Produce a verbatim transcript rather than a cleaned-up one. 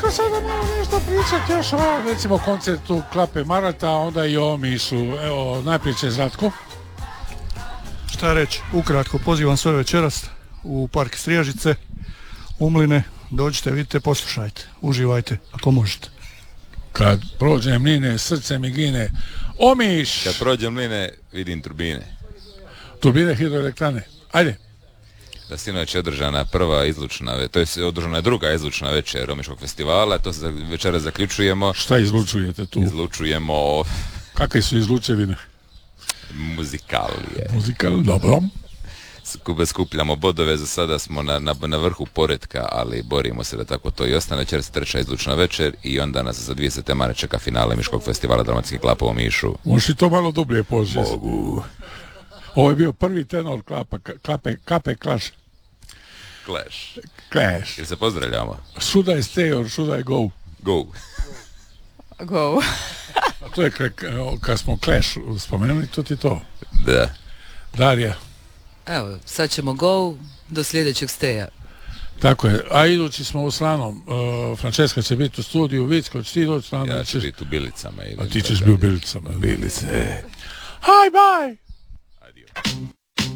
Kako sada nema nešto pričati još o, recimo, koncertu Klape Marata, onda i o Omišu. Evo, najprije će Zlatko. Šta reći, ukratko pozivam sve večeras u park Strijažice, Umline, dođite, vidite, poslušajte, uživajte, ako možete. Kad prođem Mline, srce mi gine. Omiš! Kad prođem Mline, vidim turbine. Turbine hidroelektrane. Ajde. Da sinoć je održana prva izlučna, to je održana druga izlučna večer Omiškog festivala, to se večera zaključujemo. Šta izlučujete tu? Izlučujemo... Kakve su izlučevine? Muzikalije. Muzikal, dobro. Skupljamo bodove, za sada smo na, na, na vrhu poretka, ali borimo se da tako to i ostane. Večer se treća izlučna večer i onda nas za dvije septembra čeka finale Omiškog festivala Dramatskih klapa u Omišu. Možeš li to malo dublje požeti? Mogu. Ovo je bio prvi tenor klapa, klape, kape klaš. Clash. Clash. Ili se pozdravljamo? Should I stay or should I go? Go. Go. A to je kad smo Clash spomenuli, to ti to. Da. Darija. Evo, sad ćemo go do sljedećeg steja. Tako je, a idući smo u Slanom. Uh, Francesca će biti u studiju, Vicko će ti doći Slanom. Ja ću ćeš... biti u Bilicama. A ti ćeš biti u Bilicama. Bilice. Hi, bye! Adio.